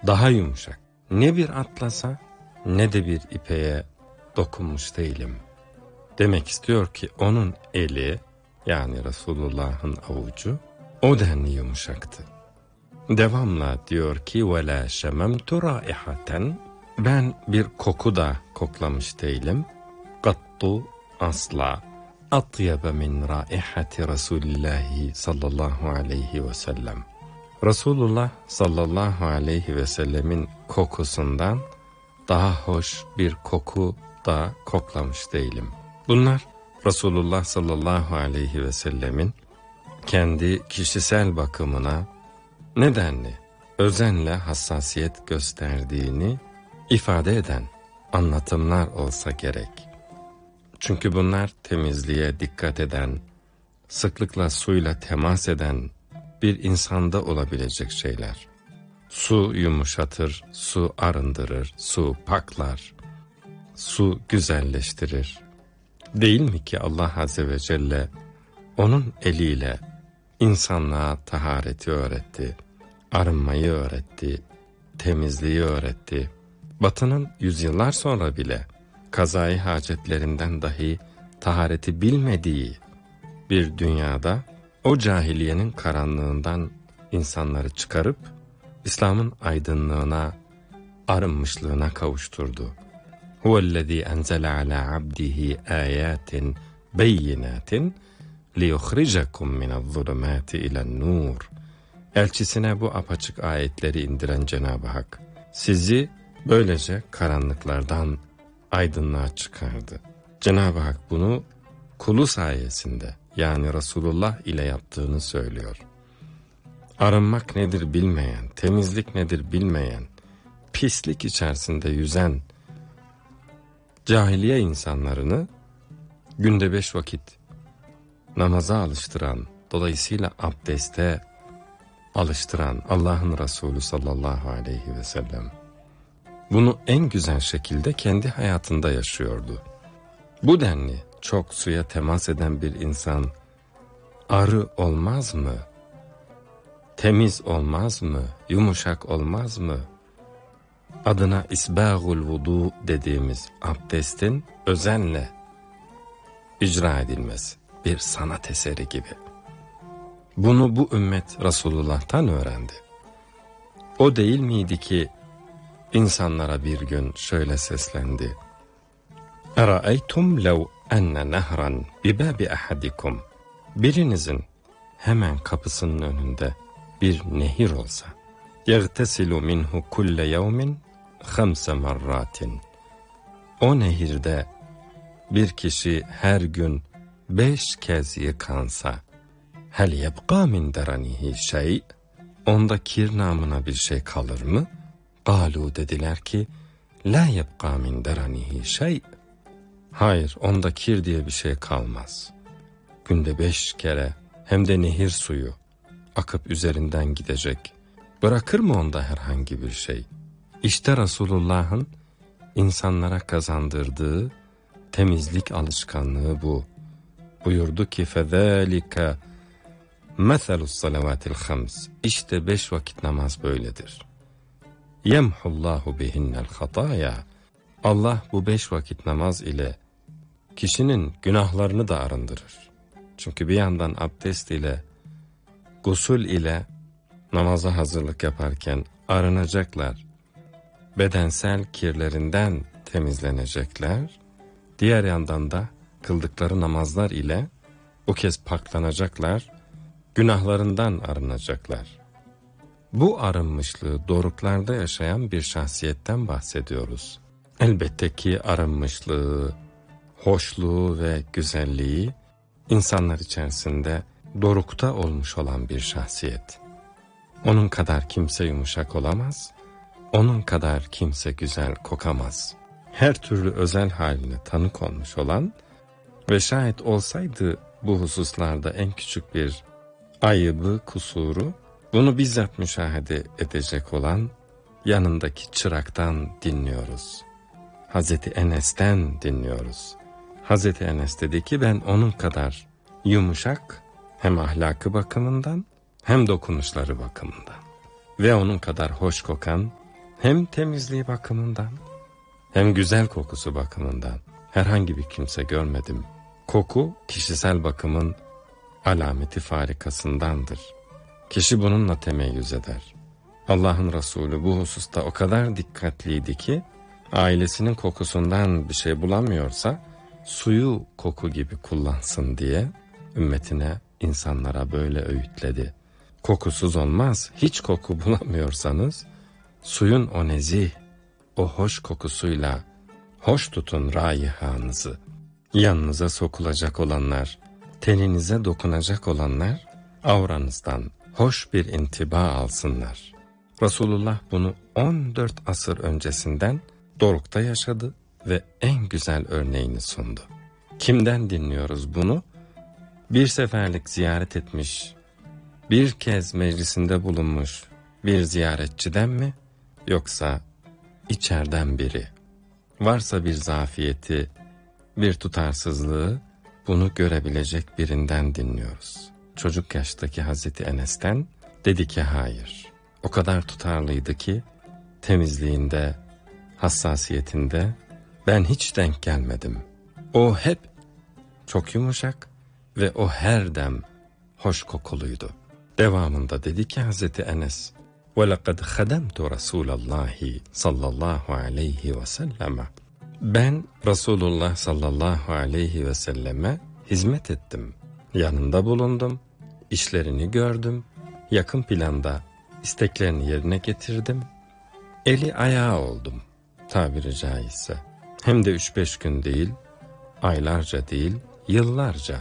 daha yumuşak. Ne bir atlasa ne de bir ipeğe dokunmuş değilim. Demek istiyor ki onun eli, yani Resulullah'ın avucu o denli yumuşaktı. Devamla diyor ki وَلَا شَمَمْتُ رَائِحَةً, ben bir koku da koklamış değilim. قَطُّ, asla. أَطْيَبَ مِنْ رَائِحَةِ رَسُولِ اللّٰهِ sallallahu aleyhi ve sellem. Resulullah sallallahu aleyhi ve sellemin kokusundan daha hoş bir koku da koklamış değilim. Bunlar Resulullah sallallahu aleyhi ve sellemin kendi kişisel bakımına nedenli, özenle hassasiyet gösterdiğini ifade eden anlatımlar olsa gerek. Çünkü bunlar temizliğe dikkat eden, sıklıkla suyla temas eden bir insanda olabilecek şeyler. Su yumuşatır, su arındırır, su paklar, su güzelleştirir. Değil mi ki Allah Azze ve Celle onun eliyle insanlığa tahareti öğretti, arınmayı öğretti, temizliği öğretti. Batı'nın yüzyıllar sonra bile kazayı hacetlerinden dahi tahareti bilmediği bir dünyada o cahiliyenin karanlığından insanları çıkarıp İslam'ın aydınlığına, arınmışlığına kavuşturdu. Huvellezî enzele alâ abdihi âyâtin beyinâtin liyukhrijakum minezzulumâti ilen-nur. Elçisine bu apaçık ayetleri indiren Cenab-ı Hak sizi böylece karanlıklardan aydınlığa çıkardı. Cenab-ı Hak bunu kulu sayesinde, yani Resulullah ile yaptığını söylüyor. Arınmak nedir bilmeyen, temizlik nedir bilmeyen, pislik içerisinde yüzen cahiliye insanlarını günde 5 vakit namaza alıştıran, dolayısıyla abdeste alıştıran Allah'ın Resulü sallallahu aleyhi ve sellem bunu en güzel şekilde kendi hayatında yaşıyordu. Bu denli çok suya temas eden bir insan arı olmaz mı? Temiz olmaz mı? Yumuşak olmaz mı? Adına isbâgul vudu dediğimiz abdestin özenle icra edilmesi bir sanat eseri gibi. Bunu bu ümmet Resulullah'tan öğrendi. O değil miydi ki insanlara bir gün şöyle seslendi: اَرَأَيْتُمْ لَوْ اَنَّ نَهْرًا بِبَابِ اَحَدِكُمْ, birinizin hemen kapısının önünde bir nehir olsa, يَغْتَسِلُ مِنْهُ كُلَّ يَوْمٍ 5 مَرَّاتٍ, o nehirde bir kişi her gün 5 kez yıkansa, هَلْ يَبْقَى مِنْ دَرَنِهِ شَيْءٍ, onda kir namına bir şey kalır mı? قَالُوا, dediler ki, لَا يَبْقَى مِنْ دَرَنِهِ شَيْءٍ, hayır, onda kir diye bir şey kalmaz. Günde 5 kere, hem de nehir suyu akıp üzerinden gidecek, bırakır mı onda herhangi bir şey? İşte Resulullah'ın insanlara kazandırdığı temizlik alışkanlığı bu. Buyurdu ki فَذَٰلِكَ مَثَلُ الصَّلَوَاتِ الْخَمْسِ, İşte 5 vakit namaz böyledir. يَمْحُ اللّٰهُ بِهِنَّ الْخَطَايَا, Allah bu 5 vakit namaz ile kişinin günahlarını da arındırır. Çünkü bir yandan abdest ile, gusül ile namaza hazırlık yaparken arınacaklar, bedensel kirlerinden temizlenecekler. Diğer yandan da kıldıkları namazlar ile bu kez paklanacaklar, günahlarından arınacaklar. Bu arınmışlığı doruklarda yaşayan bir şahsiyetten bahsediyoruz. Elbette ki arınmışlığı, hoşluğu ve güzelliği insanlar içerisinde dorukta olmuş olan bir şahsiyet. Onun kadar kimse yumuşak olamaz, onun kadar kimse güzel kokamaz. Her türlü özel haline tanık olmuş olan ve şayet olsaydı bu hususlarda en küçük bir ayıbı, kusuru, bunu bizzat müşahede edecek olan yanındaki çıraktan dinliyoruz. Hazreti Enes'ten dinliyoruz. Hazreti Enes dedi ki, ben onun kadar yumuşak, hem ahlakı bakımından hem dokunuşları bakımından ve onun kadar hoş kokan Hem temizliği bakımından hem güzel kokusu bakımından herhangi bir kimse görmedim. Koku kişisel bakımın alameti farikasındandır. Kişi bununla temeyyüz eder. Allah'ın Resulü bu hususta o kadar dikkatliydi ki ailesinin kokusundan bir şey bulamıyorsa suyu koku gibi kullansın diye ümmetine, insanlara böyle öğütledi. Kokusuz olmaz. Hiç koku bulamıyorsanız suyun o nezih, o hoş kokusuyla hoş tutun raihanızı. Yanınıza sokulacak olanlar, teninize dokunacak olanlar avranızdan hoş bir intiba alsınlar. Resulullah bunu 14 asır öncesinden Doruk'ta yaşadı ve en güzel örneğini sundu. Kimden dinliyoruz bunu? Bir seferlik ziyaret etmiş, bir kez meclisinde bulunmuş bir ziyaretçiden mi? Yoksa içeriden biri? Varsa bir zafiyeti, bir tutarsızlığı, bunu görebilecek birinden dinliyoruz. Çocuk yaştaki Hazreti Enes'ten dedi ki hayır. O kadar tutarlıydı ki temizliğinde, hassasiyetinde ben hiç denk gelmedim. O hep çok yumuşak ve o her dem hoş kokuluydu. Devamında dedi ki Hazreti Enes, وَلَقَدْ خَدَمْتُ رَسُولَ اللّٰهِ sallallahu aleyhi ve selleme. Ben Resulullah sallallahu aleyhi ve selleme hizmet ettim. Yanında bulundum, işlerini gördüm, yakın planda isteklerini yerine getirdim. Eli ayağı oldum tabiri caizse. Hem de 3-5 gün değil, aylarca değil, yıllarca.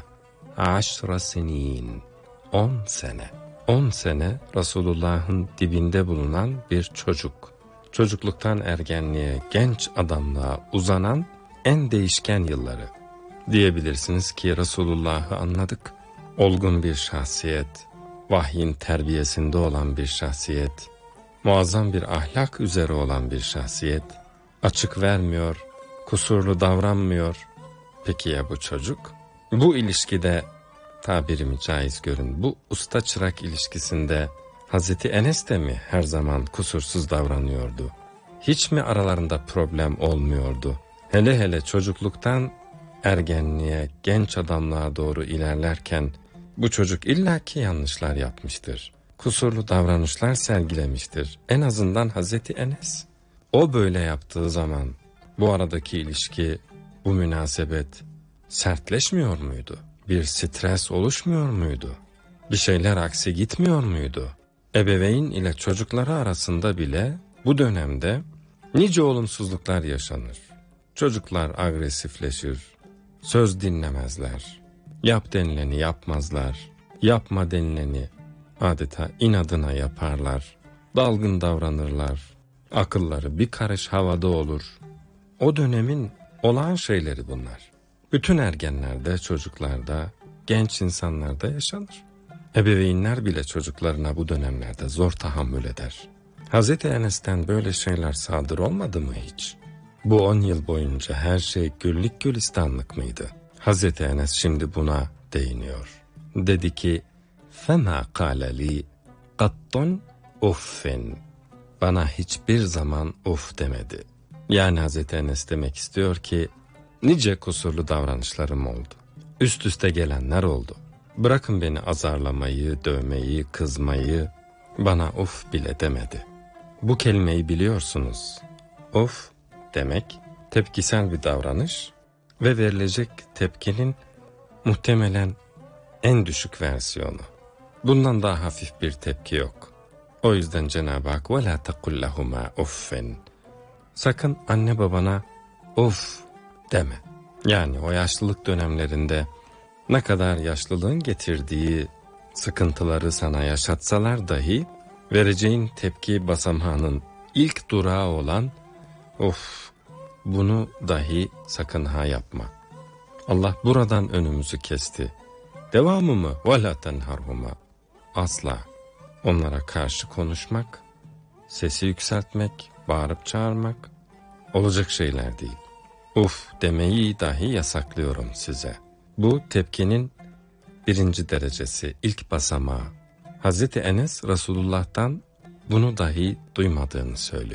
10 senin, 10 sene. 10 sene Resulullah'ın dibinde bulunan bir çocuk. Çocukluktan ergenliğe, genç adamlığa uzanan en değişken yılları. Diyebilirsiniz ki Resulullah'ı anladık. Olgun bir şahsiyet, vahyin terbiyesinde olan bir şahsiyet, muazzam bir ahlak üzere olan bir şahsiyet, açık vermiyor, kusurlu davranmıyor. Peki ya bu çocuk? Bu ilişkide, tabirimi caiz görün, bu usta çırak ilişkisinde Hazreti Enes de mi her zaman kusursuz davranıyordu? Hiç mi aralarında problem olmuyordu? Hele hele çocukluktan ergenliğe, genç adamlığa doğru ilerlerken bu çocuk illaki yanlışlar yapmıştır. Kusurlu davranışlar sergilemiştir. En azından Hazreti Enes. O böyle yaptığı zaman bu aradaki ilişki, bu münasebet sertleşmiyor muydu? Bir stres oluşmuyor muydu? Bir şeyler aksi gitmiyor muydu? Ebeveyn ile çocukları arasında bile bu dönemde nice olumsuzluklar yaşanır. Çocuklar agresifleşir, söz dinlemezler, yap denileni yapmazlar, yapma denileni adeta inadına yaparlar, dalgın davranırlar, akılları bir karış havada olur. O dönemin olağan şeyleri bunlar. Bütün ergenlerde, çocuklarda, genç insanlarda yaşanır. Ebeveynler bile çocuklarına bu dönemlerde zor tahammül eder. Hazreti Enes'ten böyle şeyler sadır olmadı mı hiç? Bu 10 yıl boyunca her şey güllük gülistanlık mıydı? Hazreti Enes şimdi buna değiniyor. Dedi ki, فَمَا قَالَ لِي قَطٌ اُفٍّ. Bana hiçbir zaman uf demedi. Yani Hazreti Enes demek istiyor ki, nice kusurlu davranışlarım oldu. Üst üste gelenler oldu. Bırakın beni azarlamayı, dövmeyi, kızmayı, bana uf bile demedi. Bu kelimeyi biliyorsunuz. Uf demek tepkisel bir davranış ve verilecek tepkinin muhtemelen en düşük versiyonu. Bundan daha hafif bir tepki yok. O yüzden Cenab-ı Hak وَلَا تَقُلْ لَهُمَا اُفٍّ. Sakın anne babana of deme. Yani o yaşlılık dönemlerinde ne kadar yaşlılığın getirdiği sıkıntıları sana yaşatsalar dahi vereceğin tepki basamağının ilk durağı olan of, bunu dahi sakın ha yapma. Allah buradan önümüzü kesti. Devamı mı? وَلَا تَنْهَرْهُمَا. Asla onlara karşı konuşmak, sesi yükseltmek, bağırıp çağırmak olacak şeyler değil. Uf demeyi dahi yasaklıyorum size. Bu tepkinin 1. derecesi, ilk basamağı. Hazreti Enes Resulullah'tan bunu dahi duymadığını söylüyor.